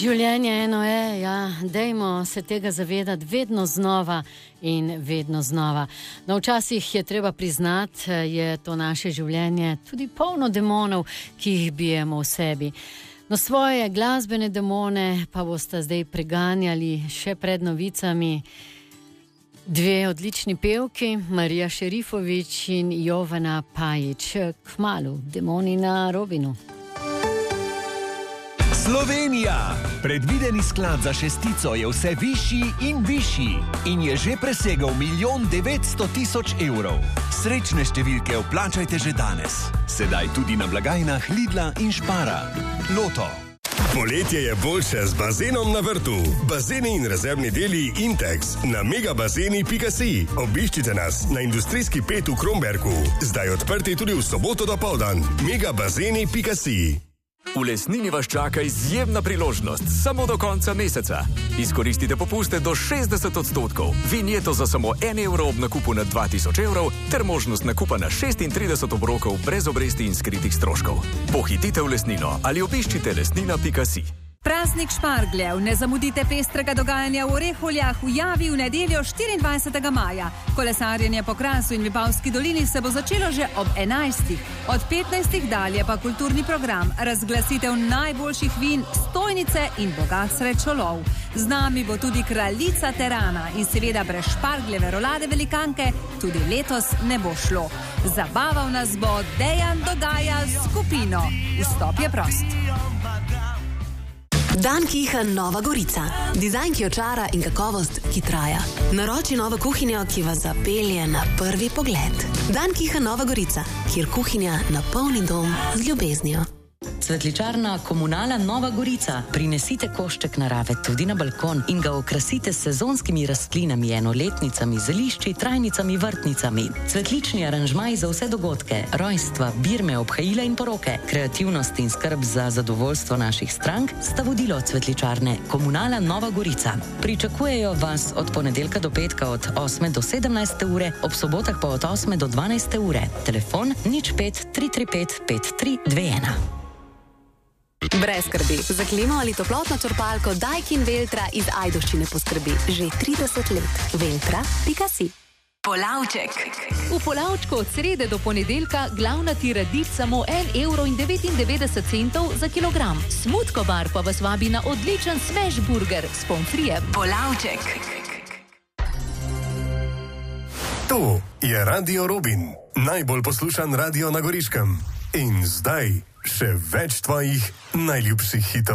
Življenje eno je, dajmo se tega zavedati vedno znova in vedno znova. No, včasih je treba priznati, je to naše življenje tudi polno demonov, ki jih bijemo v sebi. No, svoje glasbene demone pa boste zdaj preganjali še pred novicami. Dve odlični pevki, Marija Šerifović in Jovana Pajić. Kmalu, demoni na Robinu. Slovenija! Predvideni sklad za šestico je vse višji in višji in je že presegel 1 900 000 evrov. Srečne številke vplačajte že danes. Sedaj tudi na blagajnah Lidla in Spara. Loto. Poletje je boljše z bazenom na vrtu. Bazeni in rezervni deli Intex na megabazeni.si. Obiščite nas na industrijski 5 v Kromberku. Zdaj odprti tudi v soboto dopoldan. megabazeni.si. V Lesnini vas čaka izjemna priložnost samo do konca meseca. Izkoristite popuste do 60%, vinjeto za samo 1 evro ob nakupu na 2000 evrov ter možnost nakupa na 36 obrokov brez obresti in skritih stroškov. Pohitite v Lesnino ali obiščite lesnina.si. Praznik špargljev. Ne zamudite pestrega dogajanja v Oreholjah v Javi v nedeljo 24. maja. Kolesarjenje po Krasu in Vipavski dolini se bo začelo že ob 11. Od 15. dalje pa kulturni program, razglasitev najboljših vin, stojnice in bogat srečolov. Z nami bo tudi kraljica terana in seveda brez špargljeve rolade velikanke tudi letos ne bo šlo. Zabaval nas bo Dejan Dodaja s skupino. Vstop je prost. Dan Kiha Nova Gorica. Dizajn, ki očara in kakovost, ki traja. Naroči novo kuhinjo, ki vas zapelje na prvi pogled. Dan Kiha Nova Gorica, kjer kuhinja napolni dom z ljubeznijo. Cvetličarna Komunala Nova Gorica. Prinesite košček narave tudi na balkon in ga okrasite s sezonskimi rastlinami, enoletnicami, zelišči, trajnicami, vrtnicami. Cvetlični aranžmaj za vse dogodke, rojstva, birme, obhajila in poroke, kreativnost in skrb za zadovoljstvo naših strank sta vodilo Cvetličarne Komunala Nova Gorica. Pričakujejo vas od ponedeljka do petka od 8 do 17 ure, ob sobotah pa od 8 do 12 ure. Telefon 05 335 5321. Brez skrbi. Za klimo ali toplotno črpalko Daikin Veltra iz Ajdovščine poskrbi že 30 let. Veltra.si. Polavček. V Polavčku od srede do ponedeljka glavna ti radič samo 1,99 € za kilogram. Smutkobar pa vas vabi na odličen smash burger s pomfrijem. Polavček. To je Radio Robin, najbolj poslušan radio na Goriškem. In zdaj še več tvojih najljubših hitov.